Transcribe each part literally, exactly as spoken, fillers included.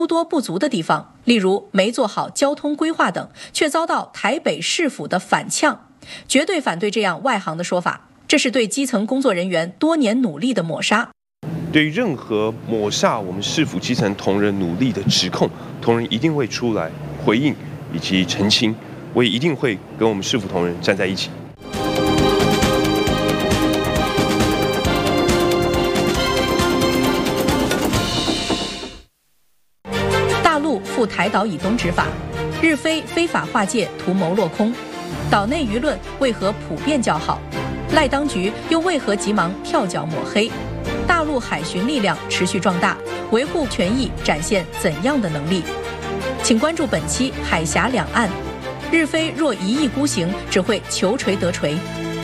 多不足的地方，例如没做好交通规划等，却遭到台北市府的反呛，绝对反对这样外行的说法，这是对基层工作人员多年努力的抹杀。 对任何抹煞我们市府基层同仁努力的指控，同仁一定会出来回应以及澄清，我也一定会跟我们市府同仁站在一起。 大陆赴台岛以东执法，日非非法划界图谋落空，岛内舆论为何普遍较好？赖当局又为何急忙跳脚抹黑？大陆海巡力量持续壮大，维护权益展现怎样的能力？请关注本期海峡两岸。日非若一意孤行，只会求锤得锤。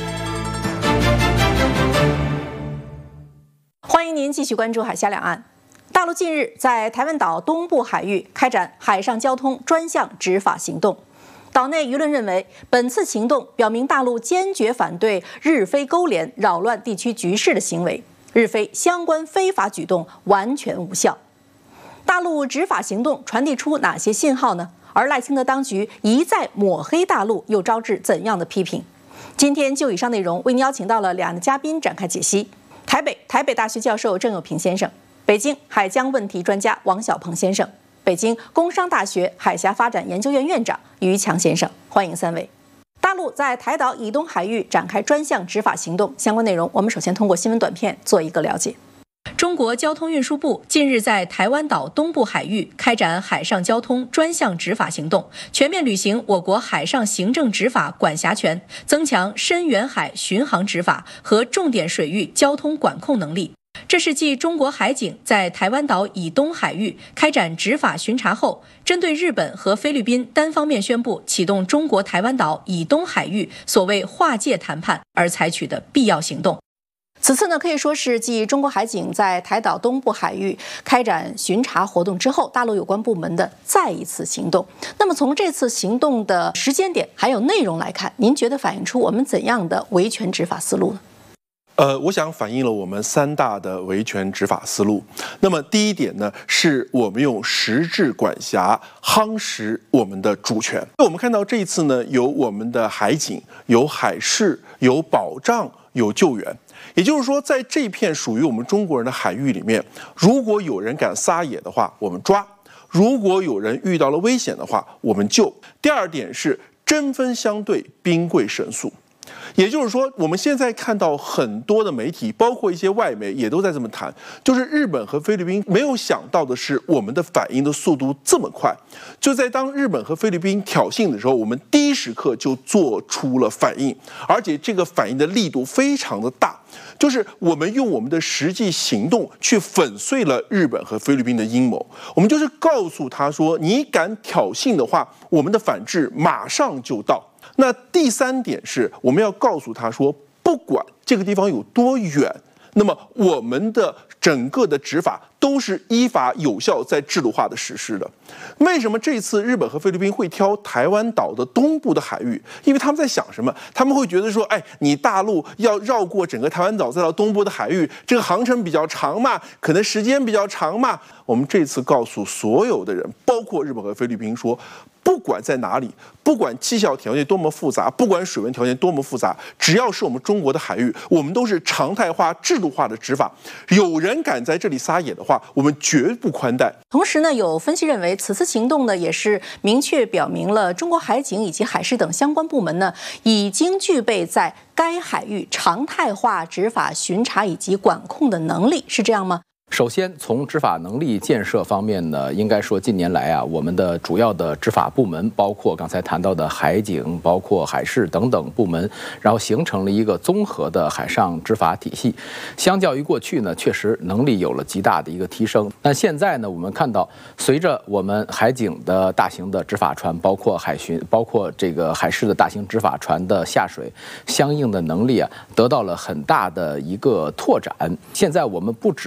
欢迎您继续关注海峡两岸。大陆近日在台湾岛东部海域开展海上交通专项执法行动，岛内舆论认为，本次行动表明大陆坚决反对日非勾连扰乱地区局势的行为，日非相关非法举动完全无效。大陆执法行动传递出哪些信号呢？而赖清德当局一再抹黑大陆，又招致怎样的批评？今天就以上内容为您邀请到了两岸的嘉宾展开解析：台北台北大学教授郑友平先生，北京海疆问题专家王小鹏先生，北京工商大学海峡发展研究院院长于强先生，欢迎三位。大陆在台岛以东海域展开专项执法行动，相关内容我们首先通过新闻短片做一个了解。中国交通运输部近日在台湾岛东部海域开展海上交通专项执法行动，全面履行我国海上行政执法管辖权，增强深远海巡航执法和重点水域交通管控能力。这是继中国海警在台湾岛以东海域开展执法巡查后，针对日本和菲律宾单方面宣布启动中国台湾岛以东海域所谓划界谈判而采取的必要行动。此次呢，可以说是继中国海警在台岛东部海域开展巡查活动之后，大陆有关部门的再一次行动。那么从这次行动的时间点还有内容来看，您觉得反映出我们怎样的维权执法思路呢？ 呃，我想反映了我们三大的维权执法思路。那么第一点呢，是我们用实质管辖夯实我们的主权。我们看到这一次呢，有我们的海警，有海事，有保障，有救援。也就是说，在这片属于我们中国人的海域里面，如果有人敢撒野的话，我们抓；如果有人遇到了危险的话，我们救。第二点是针锋相对，兵贵神速。也就是说，我们现在看到很多的媒体，包括一些外媒，也都在这么谈，就是日本和菲律宾没有想到的是，我们的反应的速度这么快。就在当日本和菲律宾挑衅的时候，我们第一时刻就做出了反应，而且这个反应的力度非常的大。就是我们用我们的实际行动去粉碎了日本和菲律宾的阴谋，我们就是告诉他说，你敢挑衅的话，我们的反制马上就到。那第三点是，我们要告诉他说，不管这个地方有多远，那么我们的整个的执法都是依法有效在制度化的实施的。为什么这次日本和菲律宾会挑台湾岛的东部的海域？因为他们在想什么？他们会觉得说，哎，你大陆要绕过整个台湾岛再到东部的海域，这个航程比较长嘛，可能时间比较长嘛。我们这次告诉所有的人，包括日本和菲律宾说，不管在哪里，不管气象条件多么复杂，不管水文条件多么复杂，只要是我们中国的海域，我们都是常态化、制度化的执法。有人敢在这里撒野的话，我们绝不宽待。 同时呢，有分析认为，此次行动呢也是明确表明了中国海警以及海事等相关部门呢已经具备在该海域常态化执法巡查以及管控的能力，是这样吗？ 首先，从执法能力建设方面呢，应该说近年来啊，我们的主要的执法部门，包括刚才谈到的海警、包括海事等等部门，然后形成了一个综合的海上执法体系。相较于过去呢，确实能力有了极大的一个提升。那现在呢，我们看到，随着我们海警的大型的执法船，包括海巡、包括这个海事的大型执法船的下水，相应的能力啊，得到了很大的一个拓展。现在我们不只是我们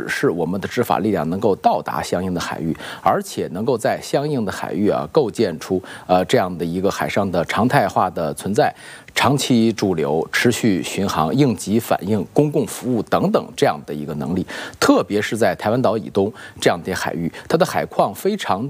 们的执法力量能够到达相应的海域，而且能够在相应的海域啊构建出呃这样的一个海上的常态化的存在。长期驻留、持续巡航、应急反应、公共服务等等这样的一个能力，特别是在台湾岛以东这样的海域，它的海况非常